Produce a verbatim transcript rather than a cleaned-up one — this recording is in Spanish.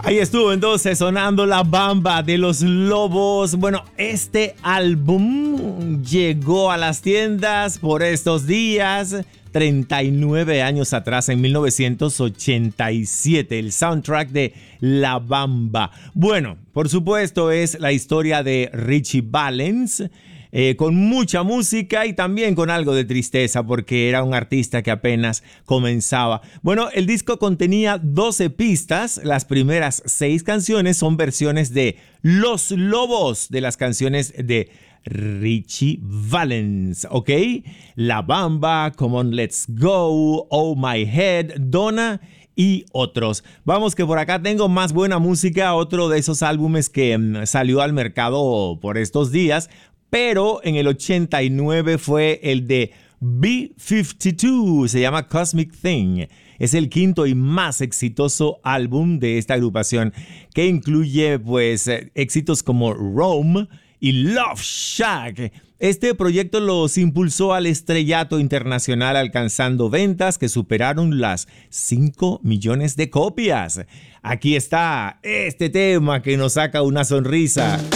Ahí estuvo entonces sonando La Bamba de Los Lobos. Bueno, este álbum llegó a las tiendas por estos días, treinta y nueve años atrás, en mil novecientos ochenta y siete, el soundtrack de La Bamba. Bueno, por supuesto es la historia de Ritchie Valens, Eh, con mucha música y también con algo de tristeza porque era un artista que apenas comenzaba. Bueno, el disco contenía doce pistas. Las primeras seis canciones son versiones de Los Lobos de las canciones de Ritchie Valens, ¿ok? La Bamba, Come On Let's Go, Oh My Head, Donna y otros. Vamos que por acá tengo más buena música, otro de esos álbumes que um, salió al mercado por estos días. Pero en el ochenta y nueve fue el de B cincuenta y dos, se llama Cosmic Thing. Es el quinto y más exitoso álbum de esta agrupación, que incluye pues éxitos como Rome y Love Shack. Este proyecto los impulsó al estrellato internacional, alcanzando ventas que superaron las cinco millones de copias. Aquí está este tema que nos saca una sonrisa.